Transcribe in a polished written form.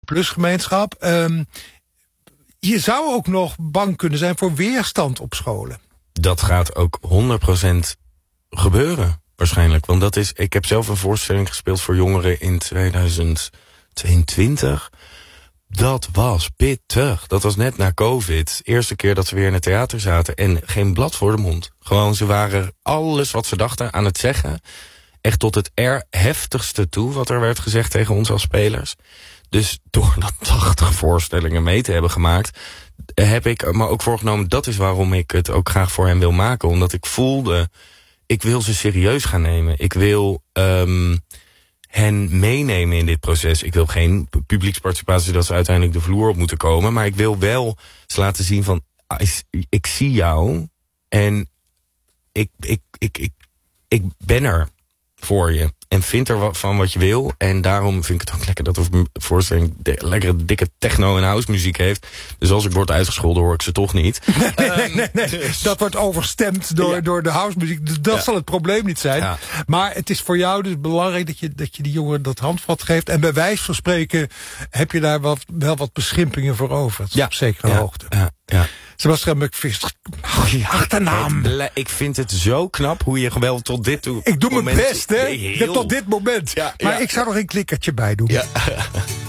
gemeenschap. Je zou ook nog bang kunnen zijn voor weerstand op scholen. Dat gaat ook 100% gebeuren, waarschijnlijk. Want dat is, ik heb zelf een voorstelling gespeeld voor jongeren in 2022. Dat was pittig. Dat was net na COVID. Eerste keer dat ze weer in het theater zaten. En geen blad voor de mond. Gewoon, ze waren alles wat ze dachten aan het zeggen. Echt tot het heftigste toe wat er werd gezegd tegen ons als spelers. Dus door dat 80 voorstellingen mee te hebben gemaakt, heb ik me ook voorgenomen, dat is waarom ik het ook graag voor hen wil maken. Omdat ik voelde, ik wil ze serieus gaan nemen. Ik wil hen meenemen in dit proces. Ik wil geen publieksparticipatie dat ze uiteindelijk de vloer op moeten komen. Maar ik wil wel ze laten zien van, ik zie jou en ik ben er voor je. En vind er wat van wat je wil. En daarom vind ik het ook lekker dat de voorstelling lekkere dikke techno- en house muziek heeft. Dus als ik word uitgescholden, hoor ik ze toch niet. Nee. Dat wordt overstemd door de house muziek. Dus dat zal het probleem niet zijn. Ja. Maar het is voor jou dus belangrijk dat je die jongen dat handvat geeft. En bij wijze van spreken heb je daar wel wat beschimpingen voor over. Op zekere hoogte. Ja. Sebastian McVist. Je achternaam. Ik vind het zo knap hoe je geweldig tot dit toe. Ik doe mijn best, hè? Tot dit moment. Maar ik zou nog een klikkertje bij doen. Ja.